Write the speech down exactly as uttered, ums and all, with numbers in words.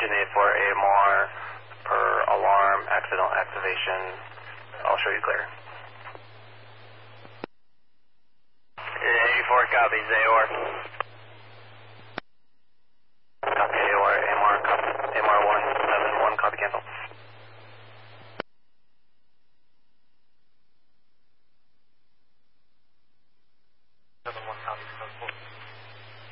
engine eight four A M R per alarm, accidental activation. I'll show you clear. eighty-four copies, A O R.